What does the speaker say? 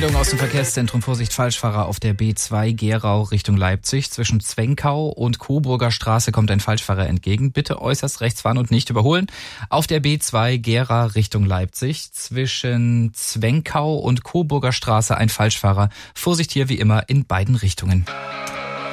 Meldung aus dem Verkehrszentrum. Vorsicht, Falschfahrer auf der B2 Gerau Richtung Leipzig. Zwischen Zwenkau und Coburger Straße kommt ein Falschfahrer entgegen. Bitte äußerst rechts fahren und nicht überholen. Auf der B2 Gera Richtung Leipzig. Zwischen Zwenkau und Coburger Straße ein Falschfahrer. Vorsicht hier wie immer in beiden Richtungen.